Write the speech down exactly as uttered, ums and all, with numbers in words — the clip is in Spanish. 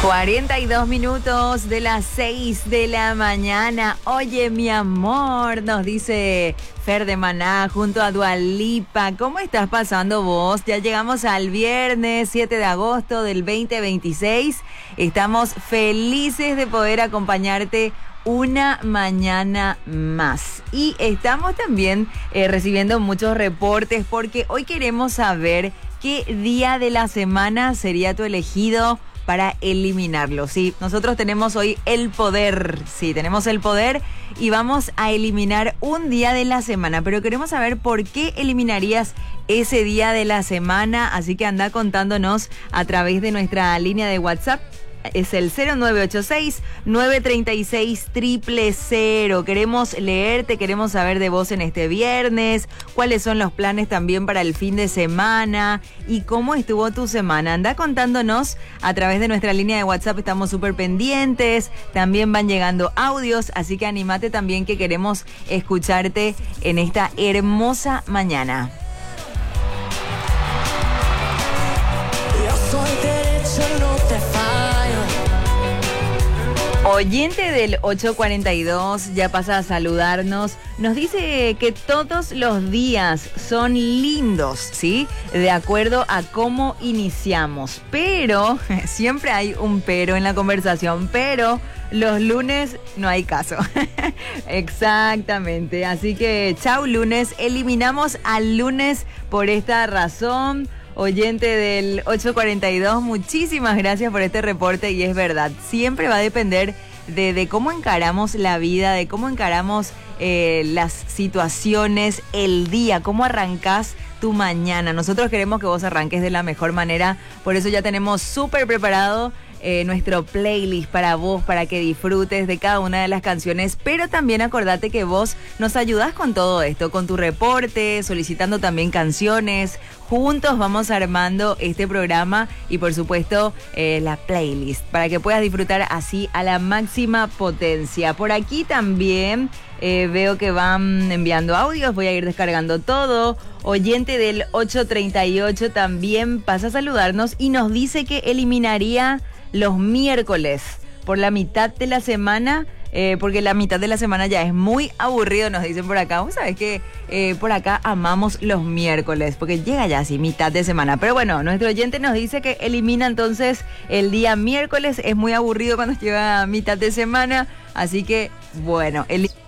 cuarenta y dos minutos de las seis de la mañana. Oye, mi amor, nos dice Fer de Maná junto a Dua Lipa. ¿Cómo estás pasando vos? Ya llegamos al viernes siete de agosto del veinte veintiséis. Estamos felices de poder acompañarte una mañana más. Y estamos también eh, recibiendo muchos reportes porque hoy queremos saber qué día de la semana sería tu elegido para eliminarlo. Sí, nosotros tenemos hoy el poder, sí, tenemos el poder y vamos a eliminar un día de la semana, pero queremos saber por qué eliminarías ese día de la semana, así que anda contándonos a través de nuestra línea de WhatsApp. Es el cero nueve ocho seis, nueve tres seis, cero cero cero. Queremos leerte, queremos saber de vos en este viernes, cuáles son los planes también para el fin de semana y cómo estuvo tu semana. Anda contándonos a través de nuestra línea de WhatsApp, estamos súper pendientes, también van llegando audios, así que animate también que queremos escucharte en esta hermosa mañana. Yo soy derecho, no te fallo. Oyente del ocho cuarenta y dos ya pasa a saludarnos. Nos dice que todos los días son lindos, ¿sí? De acuerdo a cómo iniciamos. Pero, siempre hay un pero en la conversación, pero los lunes no hay caso. Exactamente. Así que, chau lunes. Eliminamos al lunes por esta razón. Oyente del ocho cuarenta y dos, muchísimas gracias por este reporte y es verdad, siempre va a depender de, de cómo encaramos la vida, de cómo encaramos eh, las situaciones, el día, cómo arrancás tu mañana. Nosotros queremos que vos arranques de la mejor manera, por eso ya tenemos súper preparado Eh, nuestro playlist para vos, para que disfrutes de cada una de las canciones, pero también acordate que vos nos ayudás con todo esto, con tu reporte, solicitando también canciones. Juntos vamos armando este programa y por supuesto eh, la playlist para que puedas disfrutar así a la máxima potencia. Por aquí también eh, veo que van enviando audios, voy a ir descargando todo. Oyente del ocho treinta y ocho también pasa a saludarnos y nos dice que eliminaría los miércoles por la mitad de la semana, eh, porque la mitad de la semana ya es muy aburrido, nos dicen por acá. Vos sabés que eh, por acá amamos los miércoles, porque llega ya así mitad de semana. Pero bueno, nuestro oyente nos dice que elimina entonces el día miércoles, es muy aburrido cuando llega mitad de semana, así que bueno, el